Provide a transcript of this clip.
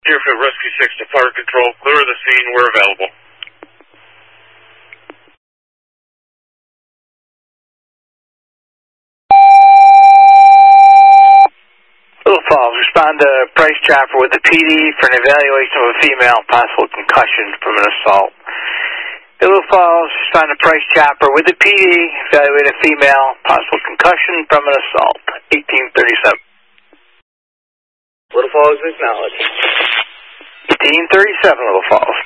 Deerfield Rescue 6 to fire control. Clear the scene. We're available. Little Falls, respond to Price Chopper with the PD for an evaluation of a female, possible concussion from an assault. Little Falls, respond to Price Chopper with the PD, evaluate a female, possible concussion from an assault. 1837. Little Falls, acknowledged. 1837, Little Falls.